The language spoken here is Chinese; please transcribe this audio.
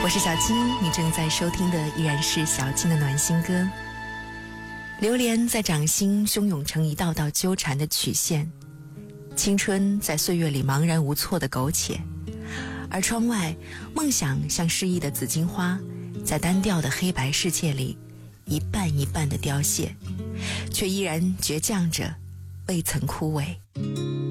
我是小金，你正在收听的依然是小金的暖心歌。流连在掌心，汹涌成一道道纠缠的曲线，青春在岁月里茫然无措的苟且，而窗外，梦想像诗意的紫荆花，在单调的黑白世界里一瓣一瓣的凋谢，却依然倔强着，未曾枯萎。